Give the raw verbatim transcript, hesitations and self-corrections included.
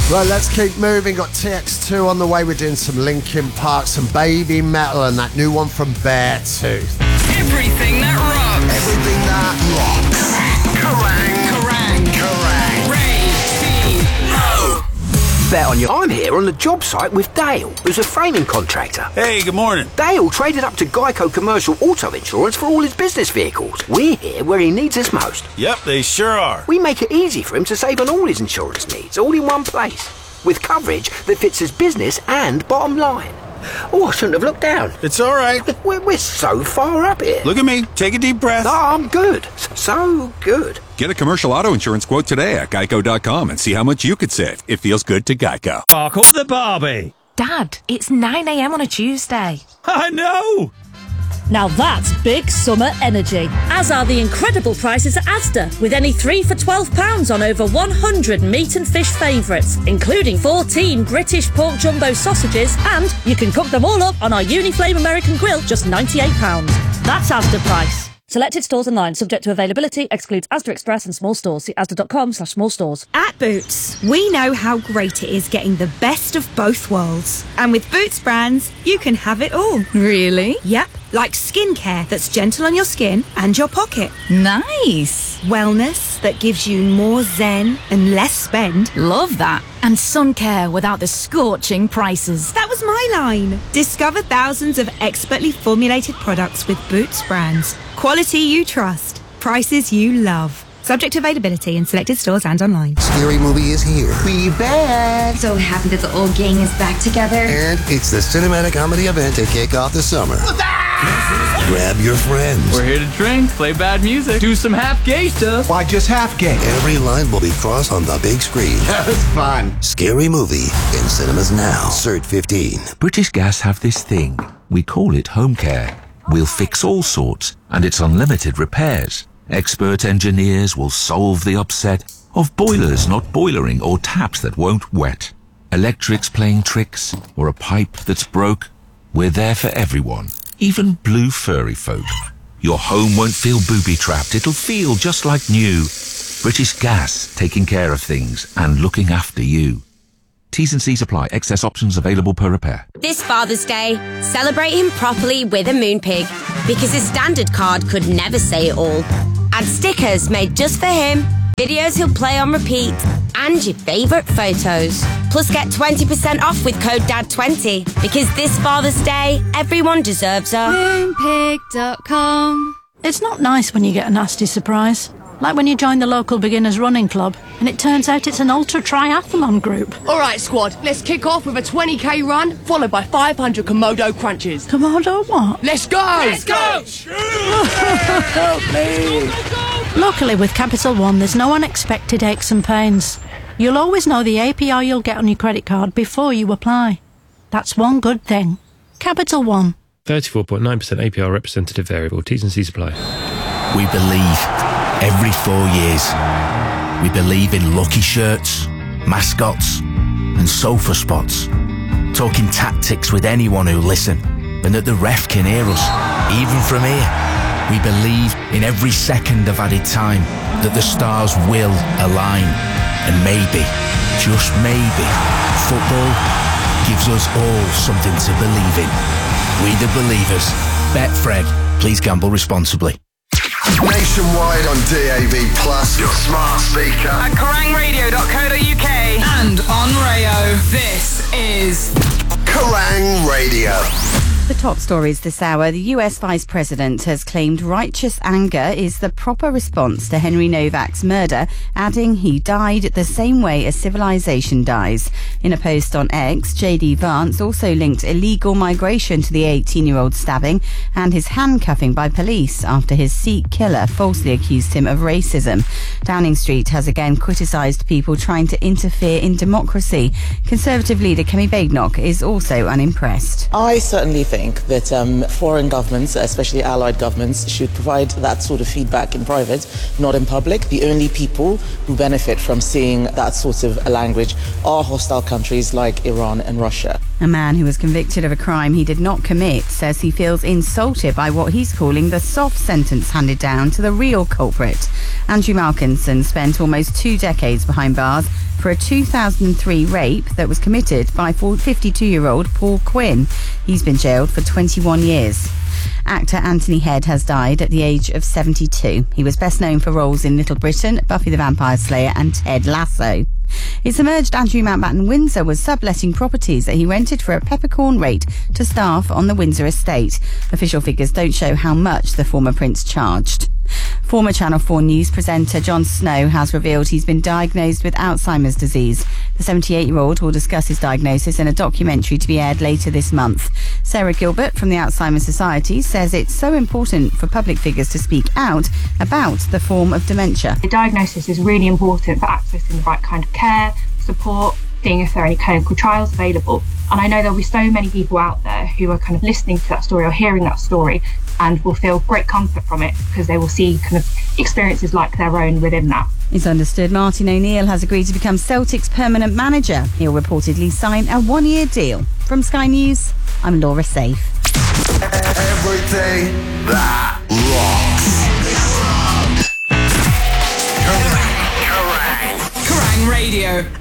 Right, let's keep moving. Got T X two on the way. We're doing some Linkin Park, some Baby Metal, and that new one from Beartooth. Everything that rocks. Everything that rocks. Kerrang! Kerrang! Kerrang! Radio! Bet on you. I'm here on the job site with Dale, who's a framing contractor. Hey, good morning. Dale traded up to Geico Commercial Auto Insurance for all his business vehicles. We're here where he needs us most. Yep, they sure are. We make it easy for him to save on all his insurance needs, all in one place, with coverage that fits his business and bottom line. Oh, I shouldn't have looked down. It's all right. We're, we're so far up here. Look at me. Take a deep breath. Oh, I'm good. So good. Get a commercial auto insurance quote today at geico dot com and see how much you could save. It feels good to Geico. Park up the Barbie. Dad, it's nine a.m. on a Tuesday. I know. Now that's big summer energy, as are the incredible prices at Asda, with any three for twelve pounds on over one hundred meat and fish favourites, including fourteen British pork jumbo sausages, and you can cook them all up on our Uniflame American Grill, just ninety-eight pounds. That's Asda price. Selected stores online, subject to availability, excludes Asda Express and small stores. See asda dot com slash small stores. At Boots, we know how great it is getting the best of both worlds. And with Boots brands, you can have it all. Really? Yep, like skincare that's gentle on your skin and your pocket. Nice. Wellness that gives you more zen and less spend. Love that. And sun care without the scorching prices. That was my line. Discover thousands of expertly formulated products with Boots brands. Quality you trust. Prices you love. Subject to availability in selected stores and online. Scary Movie is here. We back. So happy that the old gang is back together. And it's the cinematic comedy event to kick off the summer. Grab your friends. We're here to drink, play bad music, do some half gay stuff. Why just half gay? Every line will be crossed on the big screen. That's fun. Scary Movie in cinemas now. Cert fifteen. British Gas have this thing. We call it home care. We'll fix all sorts, and it's unlimited repairs. Expert engineers will solve the upset of boilers not boilering or taps that won't wet. Electrics playing tricks or a pipe that's broke. We're there for everyone, even blue furry folk. Your home won't feel booby-trapped. It'll feel just like new. British Gas, taking care of things and looking after you. T's and C's apply. Excess options available per repair. This Father's Day, celebrate him properly with a Moonpig, because his standard card could never say it all. Add stickers made just for him, videos he'll play on repeat, and your favourite photos. Plus get twenty percent off with code D A D twenty, because this Father's Day, everyone deserves a Moonpig dot com. It's not nice when you get a nasty surprise. Like when you join the local beginners running club and it turns out it's an ultra triathlon group. Alright squad, let's kick off with a twenty k run followed by five hundred Komodo crunches. Komodo what? Let's go! Let's go! Help me! Luckily with Capital One there's no unexpected aches and pains. You'll always know the A P R you'll get on your credit card before you apply. That's one good thing. Capital One. thirty-four point nine percent A P R representative variable. T's and C's apply. We believe. Every four years, we believe in lucky shirts, mascots, and sofa spots. Talking tactics with anyone who'll listen, and that the ref can hear us, even from here. We believe in every second of added time, that the stars will align. And maybe, just maybe, football gives us all something to believe in. We the believers. Betfred. Please gamble responsibly. Nationwide on D A B Plus, your smart speaker. At kerrang radio dot co dot uk and on Rayo. This is Kerrang Radio. The top stories this hour. The U S Vice President has claimed righteous anger is the proper response to Henry Novak's murder, adding he died the same way a civilization dies. In a post on X, J D Vance also linked illegal migration to the eighteen-year-old stabbing and his handcuffing by police after his Sikh killer falsely accused him of racism. Downing Street has again criticised people trying to interfere in democracy. Conservative leader Kemi Badenoch is also unimpressed. I certainly think that um, foreign governments, especially allied governments, should provide that sort of feedback in private, not in public. The only people who benefit from seeing that sort of language are hostile countries like Iran and Russia. A man who was convicted of a crime he did not commit says he feels insulted by what he's calling the soft sentence handed down to the real culprit. Andrew Malkinson spent almost two decades behind bars for a two thousand three rape that was committed by fifty-two-year-old Paul Quinn. He's been jailed for twenty-one years. Actor Anthony Head has died at the age of seventy-two. He was best known for roles in Little Britain, Buffy the Vampire Slayer and Ted Lasso. It's emerged Andrew Mountbatten Windsor was subletting properties that he rented for a peppercorn rate to staff on the Windsor estate. Official figures don't show how much the former prince charged. Former Channel four News presenter Jon Snow has revealed he's been diagnosed with Alzheimer's disease. The seventy-eight-year-old will discuss his diagnosis in a documentary to be aired later this month. Sarah Gilbert from the Alzheimer's Society says it's so important for public figures to speak out about the form of dementia. The diagnosis is really important for accessing the right kind of care, support, seeing if there are any clinical trials available. And I know there'll be so many people out there who are kind of listening to that story or hearing that story and will feel great comfort from it because they will see kind of experiences like their own within that. It's understood Martin O'Neill has agreed to become Celtic's permanent manager. He'll reportedly sign a one-year deal. From Sky News, I'm Laura Safe. Everything that rock.